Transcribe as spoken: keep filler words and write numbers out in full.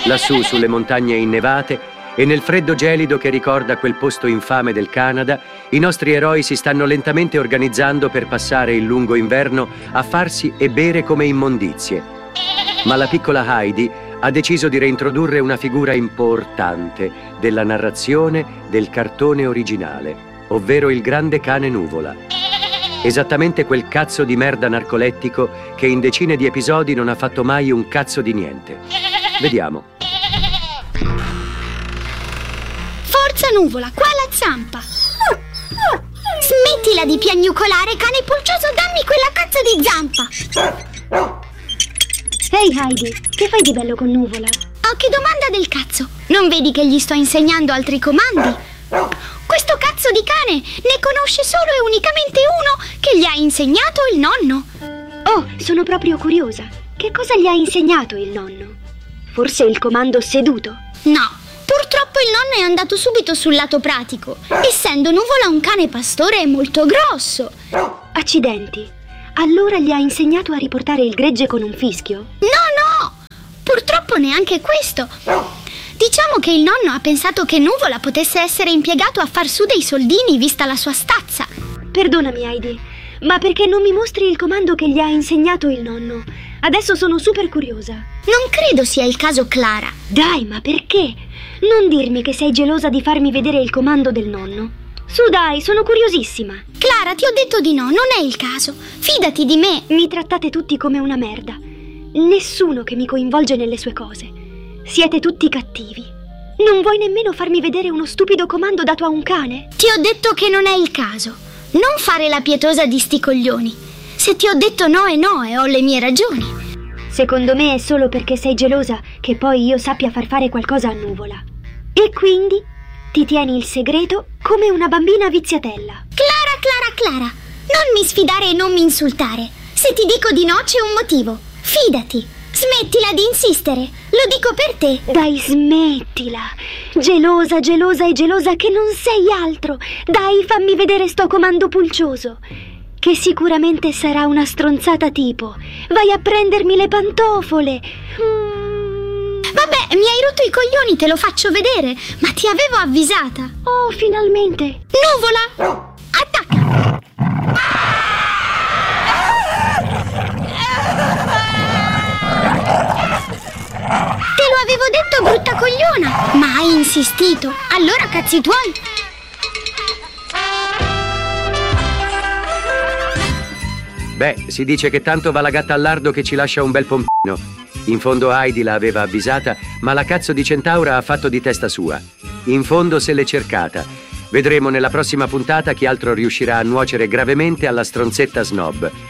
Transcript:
Lassù sulle montagne innevate e nel freddo gelido che ricorda quel posto infame del Canada, i nostri eroi si stanno lentamente organizzando per passare il lungo inverno a farsi e bere come immondizie. Ma la piccola Heidi ha deciso di reintrodurre una figura importante della narrazione del cartone originale, ovvero il grande cane Nuvola. Esattamente quel cazzo di merda narcolettico che in decine di episodi non ha fatto mai un cazzo di niente. Vediamo. Forza Nuvola, qua la zampa! Smettila di piagnucolare, cane pulcioso, dammi quella cazzo di zampa! Ehi Heidi, che fai di bello con Nuvola? Oh, che domanda del cazzo! Non vedi che gli sto insegnando altri comandi? Questo cazzo di cane ne conosce solo e unicamente uno che gli ha insegnato il nonno. Oh, sono proprio curiosa. Che cosa gli ha insegnato il nonno? Forse il comando seduto? No, purtroppo il nonno è andato subito sul lato pratico, essendo Nuvola un cane pastore molto grosso. Accidenti. Allora gli ha insegnato a riportare il gregge con un fischio? No, no! Purtroppo neanche questo. Diciamo che il nonno ha pensato che Nuvola potesse essere impiegato a far su dei soldini vista la sua stazza. Perdonami Heidi, ma perché non mi mostri il comando che gli ha insegnato il nonno? Adesso sono super curiosa. Non credo sia il caso, Clara. Dai, ma perché? Non dirmi che sei gelosa di farmi vedere il comando del nonno. Su dai, sono curiosissima. Clara, ti ho detto di no, non è il caso. Fidati di me. Mi trattate tutti come una merda. Nessuno che mi coinvolge nelle sue cose. Siete tutti cattivi. Non vuoi nemmeno farmi vedere uno stupido comando dato a un cane? Ti ho detto che non è il caso. Non fare la pietosa di sti coglioni. Se ti ho detto no è no e ho le mie ragioni. Secondo me è solo perché sei gelosa che poi io sappia far fare qualcosa a Nuvola. E quindi ti tieni il segreto come una bambina viziatella. Clara, Clara, Clara, non mi sfidare e non mi insultare. Se ti dico di no c'è un motivo. Fidati, smettila di insistere. Lo dico per te. Dai, smettila. Gelosa, gelosa e gelosa che non sei altro. Dai, fammi vedere sto comando pulcioso. Che sicuramente sarà una stronzata tipo. Vai a prendermi le pantofole. Mm. Vabbè, mi hai rotto i coglioni, te lo faccio vedere. Ma ti avevo avvisata. Oh, finalmente. Nuvola, attacca. Te lo avevo detto, brutta cogliona. Ma hai insistito. Allora cazzi tuoi. Beh, si dice che tanto va la gatta al lardo che ci lascia un bel pompino. In fondo Heidi la aveva avvisata, ma la cazzo di centaura ha fatto di testa sua. In fondo se l'è cercata. Vedremo nella prossima puntata chi altro riuscirà a nuocere gravemente alla stronzetta snob.